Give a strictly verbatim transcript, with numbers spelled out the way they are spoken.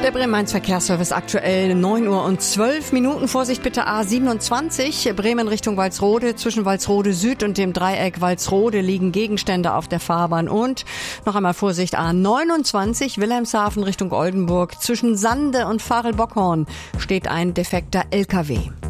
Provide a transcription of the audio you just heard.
Der Bremen-Verkehrsservice aktuell neun Uhr und zwölf Minuten. Vorsicht bitte A siebenundzwanzig, Bremen Richtung Walsrode. Zwischen Walsrode Süd und dem Dreieck Walsrode liegen Gegenstände auf der Fahrbahn. Und noch einmal Vorsicht A neunundzwanzig, Wilhelmshaven Richtung Oldenburg. Zwischen Sande und Varel-Bockhorn steht ein defekter L K W.